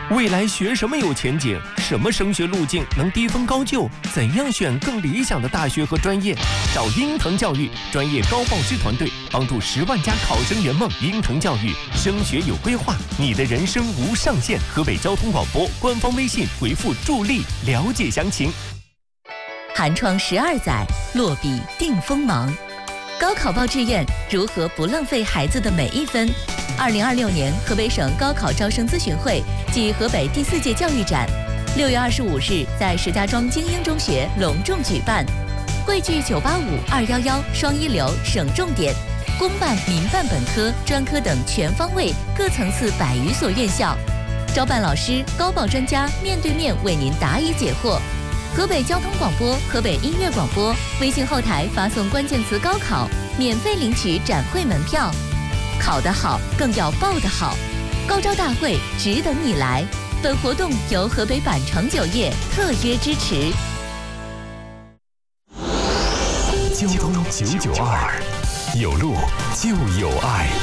未来学什么有前景？什么升学路径能低分高就？怎样选更理想的大学和专业？找鹰腾教育专业高报师团队，帮助10万家考生圆梦。鹰腾教育升学有规划，你的人生无上限。河北交通广播官方微信回复助力了解详情。 寒窗12载，落笔定锋芒。高考报志愿，如何不浪费孩子的每一分？2026年河北省高考招生咨询会暨河北第4届教育展，6月25日在石家庄精英中学隆重举办，汇聚985、211双一流省重点、公办、民办本科、专科等全方位各层次100余所院校，招办老师、高报专家面对面为您答疑解惑。河北交通广播、河北音乐广播微信后台发送关键词高考，免费领取展会门票。考得好，更要报得好，高招大会值得你来。本活动由河北百城酒业特约支持。 交通992，有路就有爱。